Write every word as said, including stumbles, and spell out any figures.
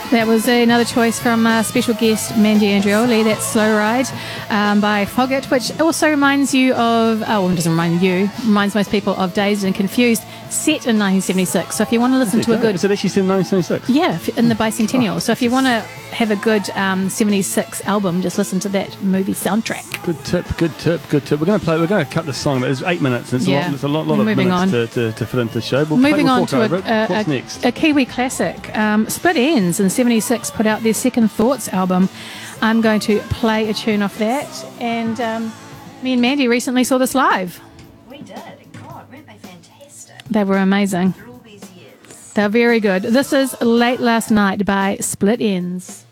That was another choice from uh, special guest Mandy Andreoli. That's Slow Ride um, by Foggett, which also reminds you of, oh, well, it doesn't remind you, reminds most people of Dazed and Confused, set in nineteen seventy-six. So if you want to listen to a good... Is it actually set in nineteen seventy-six? Yeah, in the bicentennial. So if you want to have a good um, seventy-six album, just listen to that movie soundtrack. Good tip, good tip, good tip. We're going to play, we're going to cut this song, but it's eight minutes. And it's Yeah. a lot, it's a lot, lot of Moving minutes on. to, to, to fit into the show. We'll Moving play, we'll on talk to over a, it. a, What's a, next? a Kiwi classic. Um, Split Ends in seventy-six put out their Second Thoughts album. I'm going to play a tune off that. And um, me and Mandy recently saw this live. We did. God, weren't they fantastic? They were amazing. After all these years. They're very good. This is Late Last Night by Split Ends.